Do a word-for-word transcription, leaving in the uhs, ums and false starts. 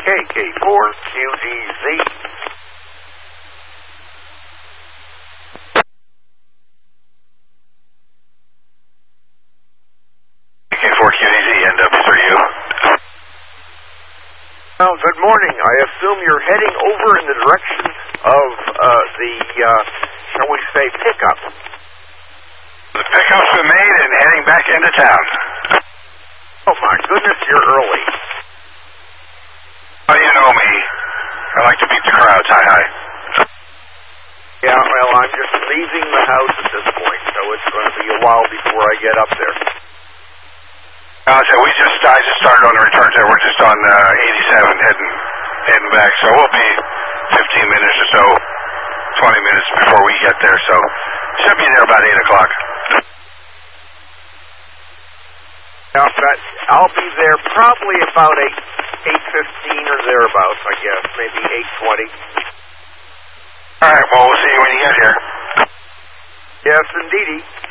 K K four Q D Z. K K four Q D Z, N W three U. Well, good morning. I assume you're heading over in the direction of uh, the, uh, shall we say, pickup. The pickup's been made and heading back into town. Oh, my goodness, you're early. Oh, you know me. I like to beat the crowds. Hi, hi. Yeah, well, I'm just leaving the house at this point, so it's going to be a while before I get up there. I said we just I just started on the return there. We're just on uh, eighty-seven heading heading back, so we'll be fifteen minutes or so, twenty minutes before we get there. So should be there about eight o'clock. Yeah, but I'll be there probably about eight eight fifteen or thereabouts, I guess, maybe eight twenty. All right. Well, we'll see you when you get here. Yes, indeedy.